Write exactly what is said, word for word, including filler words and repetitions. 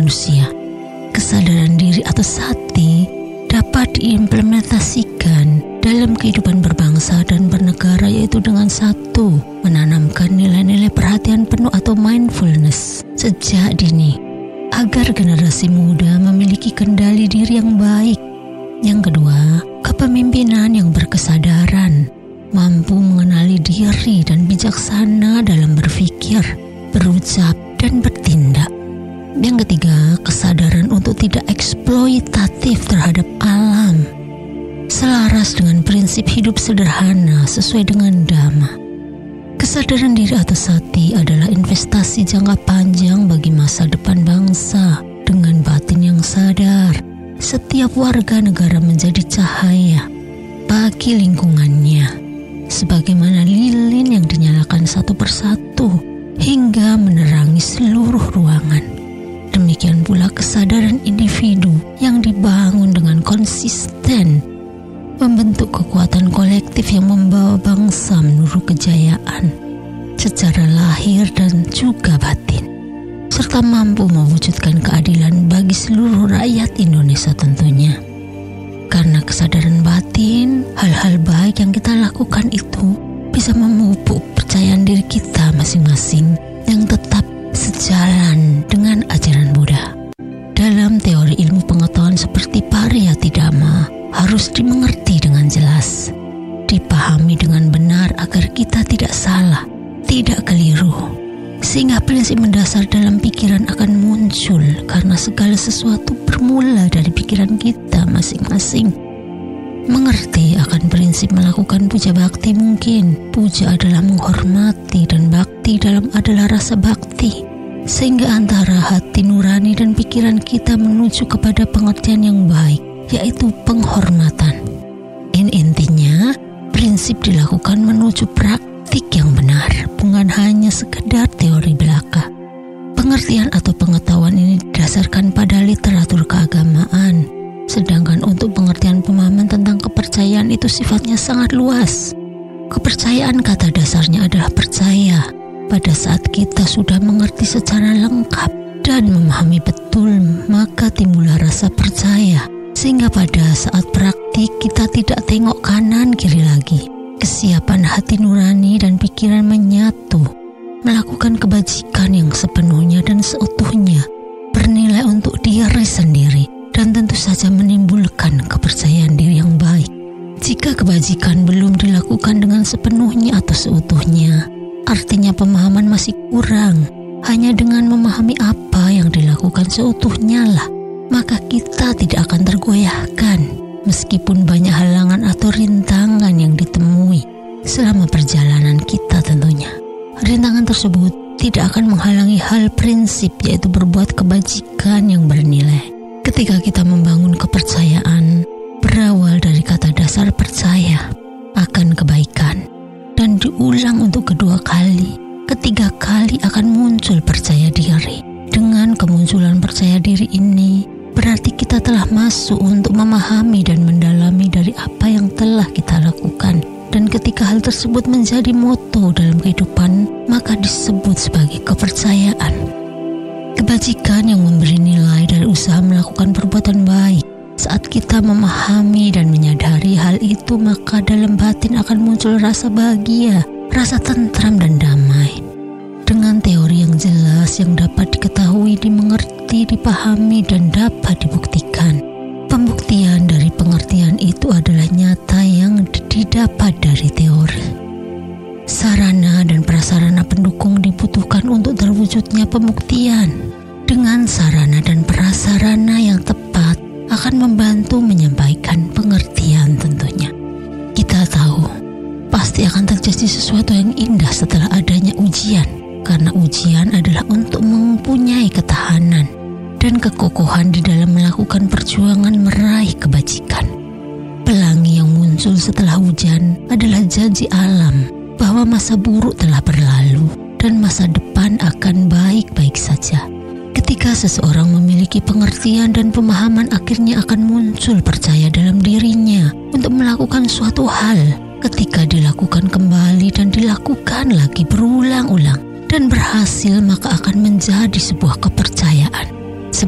manusia. Kesadaran diri atau sati dapat diimplementasikan dalam kehidupan berbangsa dan bernegara, yaitu dengan satu, menanamkan nilai-nilai perhatian penuh atau mindfulness sejak dini agar generasi muda memiliki kendali diri yang baik. Yang kedua, kepemimpinan yang berkesadaran, mampu mengenali diri dan bijaksana dalam berpikir, berucap, dan bertindak. Yang ketiga, kesadaran untuk tidak eksploitatif terhadap alam, selaras dengan prinsip hidup sederhana sesuai dengan Dhamma. Kesadaran diri atau sati adalah investasi jangka panjang bagi masa depan bangsa. Dengan batin yang sadar, setiap warga negara menjadi cahaya bagi lingkungannya, sebagaimana lilin yang dinyalakan satu persatu hingga menerangi seluruh ruangan. Demikian pula kesadaran individu yang dibangun dengan konsisten membentuk kekuatan kolektif yang membawa bangsa menuju kejayaan secara lahir dan juga batin, serta mampu mewujudkan keadilan bagi seluruh rakyat Indonesia tentunya. Karena kesadaran batin, hal-hal baik yang kita lakukan itu bisa memupuk kepercayaan diri kita masing-masing yang tetap sejalan dengan ajaran Buddha. Dalam teori ilmu pengetahuan seperti Pariyati Dhamma, harus dimengerti dengan jelas, dipahami dengan benar agar kita tidak salah, tidak keliru, sehingga prinsip mendasar dalam pikiran akan muncul karena segala sesuatu bermula dari pikiran kita masing-masing. Mengerti akan prinsip melakukan puja bakti mungkin. Puja adalah menghormati dan bakti dalam adalah rasa bakti, sehingga antara hati nurani dan pikiran kita menuju kepada pengertian yang baik, yaitu penghormatan. In intinya, prinsip dilakukan menuju praktik yang benar, bukan hanya sekedar teori belaka. Pengertian atau pengetahuan ini didasarkan pada literatur keagamaan, sedangkan untuk pengertian pemahaman tentang kepercayaan itu sifatnya sangat luas. Kepercayaan kata dasarnya adalah percaya. Pada saat kita sudah mengerti secara lengkap dan memahami betul, maka timbullah rasa percaya. Sehingga pada saat praktik kita tidak tengok kanan kiri lagi. Kesiapan hati nurani dan pikiran menyatu, melakukan kebajikan yang sepenuhnya dan seutuhnya, bernilai untuk diri sendiri, dan tentu saja menimbulkan kepercayaan diri yang baik. Jika kebajikan belum dilakukan dengan sepenuhnya atau seutuhnya, artinya pemahaman masih kurang. Hanya dengan memahami apa yang dilakukan seutuhnya lah, maka kita tidak akan tergoyahkan meskipun banyak halangan atau rintangan yang ditemui selama perjalanan kita tentunya. Rintangan tersebut tidak akan menghalangi hal prinsip, yaitu berbuat kebajikan yang bernilai. Ketika kita membangun kepercayaan, berawal dari kata dasar percaya akan kebaikan dan diulang untuk kedua kali, ketiga kali akan muncul percaya diri. Dengan kemunculan percaya diri ini, berarti kita telah masuk untuk memahami dan mendalami dari apa yang telah kita lakukan. Dan ketika hal tersebut menjadi moto dalam kehidupan, maka disebut sebagai kepercayaan. Kebajikan yang memberi nilai dari usaha melakukan perbuatan baik. Saat kita memahami dan menyadari hal itu, maka dalam batin akan muncul rasa bahagia, rasa tentram dan damai. Dengan teori yang jelas yang dapat diketahui, dimengerti, dipahami, dan dapat dibuktikan. Pembuktian dari pengertian itu adalah nyata yang didapat dari teori. Sarana dan prasarana pendukung dibutuhkan untuk terwujudnya pembuktian. Dengan sarana dan prasarana yang tepat akan membantu menyampaikan pengertian tentunya. Kita tahu, pasti akan terjadi sesuatu yang indah setelah adanya ujian. Karena ujian adalah untuk mempunyai ketahanan dan kekokohan di dalam melakukan perjuangan meraih kebajikan. Pelangi yang muncul setelah hujan adalah janji alam bahwa masa buruk telah berlalu dan masa depan akan baik-baik saja. Ketika seseorang memiliki pengertian dan pemahaman, akhirnya akan muncul percaya dalam dirinya untuk melakukan suatu hal. Ketika dilakukan kembali dan dilakukan lagi berulang-ulang dan berhasil, maka akan menjadi sebuah kepercayaan.